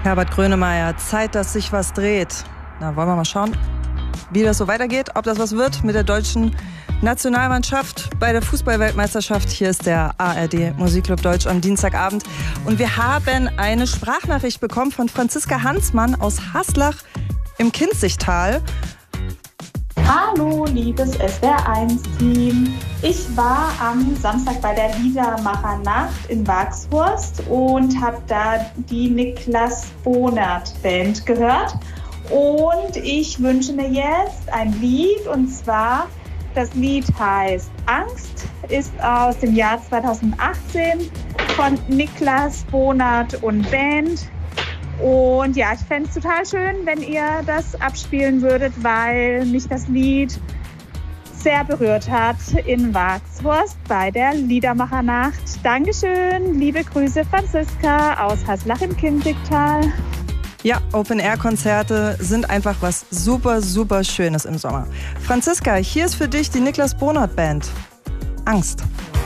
Herbert Grönemeyer, Zeit, dass sich was dreht. Na, wollen wir mal schauen, wie das so weitergeht, ob das was wird mit der deutschen Nationalmannschaft bei der Fußballweltmeisterschaft. Hier ist der ARD Musikclub Deutsch am Dienstagabend. Und wir haben eine Sprachnachricht bekommen von Franziska Hansmann aus Haslach im Kinzigtal. Hallo, liebes SWR1-Team. Ich war am Samstag bei der Liedermachernacht in Wagshorst und habe da die Niklas Bonert Band gehört. Und ich wünsche mir jetzt ein Lied, und zwar das Lied heißt Angst, ist aus dem Jahr 2018 von Niklas Bonert und Band. Und ja, ich fände es total schön, wenn ihr das abspielen würdet, weil mich das Lied sehr berührt hat in Wagshorst bei der Liedermachernacht. Dankeschön, liebe Grüße, Franziska aus Haslach im Kinzigtal. Ja, Open-Air-Konzerte sind einfach was super, super Schönes im Sommer. Franziska, hier ist für dich die Niklas Bonert Band. Angst.